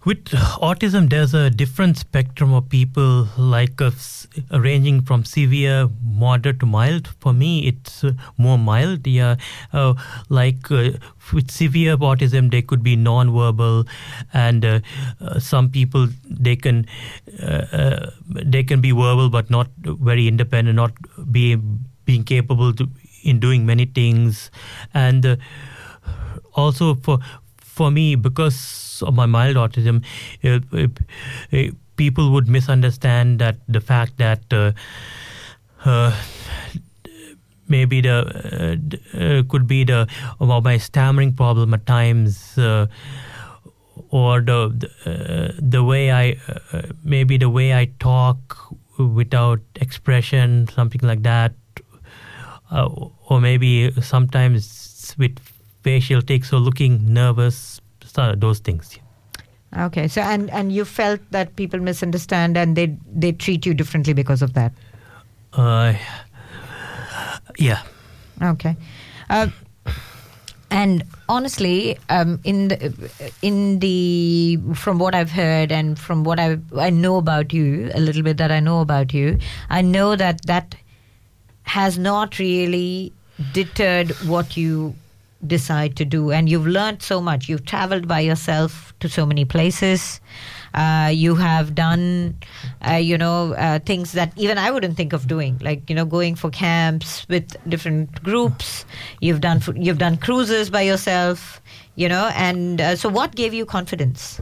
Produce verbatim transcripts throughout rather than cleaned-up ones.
with autism, there's a different spectrum of people, like uh, s- ranging from severe, moderate to mild. For me, it's uh, more mild. Yeah, uh, like uh, with severe autism, they could be non-verbal, and uh, uh, some people they can uh, uh, they can be verbal but not very independent, not be being capable to in doing many things, and uh, also for for me, because of my mild autism, uh, uh, uh, people would misunderstand that the fact that uh, uh, maybe the uh, d- uh, could be the about my stammering problem at times, uh, or the the, uh, the way I uh, maybe the way I talk without expression, something like that, uh, or maybe sometimes with facial tics or looking nervous, so those things. Okay, so and and you felt that people misunderstand and they they treat you differently because of that. Uh, yeah. Okay. Uh, and honestly, um, in the in the from what I've heard and from what I I know about you, a little bit that I know about you, I know that that has not really deterred what you decide to do, and you've learned so much. You've traveled by yourself to so many places. Uh, you have done, uh, you know, uh, things that even I wouldn't think of doing, like, you know, going for camps with different groups. You've done you've done cruises by yourself, you know, and uh, so what gave you confidence?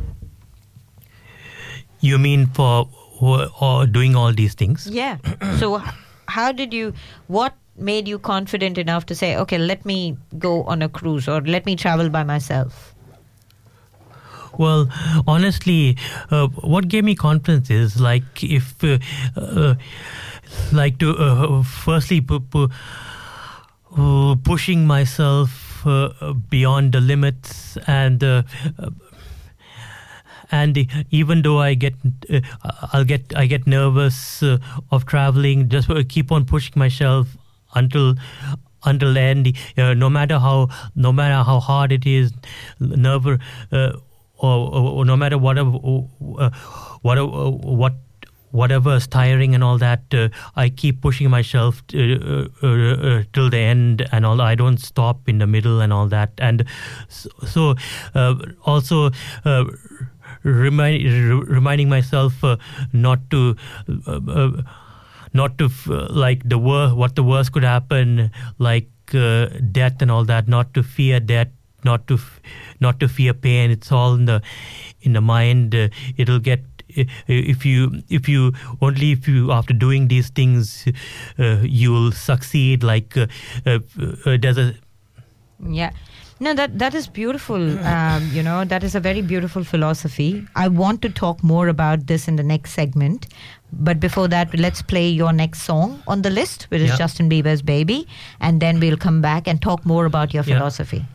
You mean for or, or doing all these things? Yeah. So how did you, what made you confident enough to say, okay, let me go on a cruise or let me travel by myself? Well, honestly, uh, what gave me confidence is like if, uh, uh, like to uh, firstly pu- pu- uh, pushing myself uh, beyond the limits, and uh, uh, and even though I get, uh, I'll get, I get nervous uh, of traveling, just keep on pushing myself until. Until the end, uh, no matter how, no matter how hard it is, never. Uh, Or, or, or no matter whatever, uh, whatever, uh, what, whatever is tiring and all that, uh, I keep pushing myself t- uh, uh, uh, till the end and all. I don't stop in the middle and all that. And so, so uh, also uh, remind, r- reminding myself uh, not to, uh, uh, not to uh, like the wor- what the worst could happen, like uh, death and all that. Not to fear death. Not to, f- not to fear pain. It's all in the, in the mind. Uh, it'll get if you, if you only if you after doing these things, uh, you'll succeed. Like uh, uh, uh, there's a yeah. No, that that is beautiful. Um, you know, that is a very beautiful philosophy. I want to talk more about this in the next segment. But before that, let's play your next song on the list, which is yeah. Justin Bieber's Baby. And then we'll come back and talk more about your philosophy. Yeah.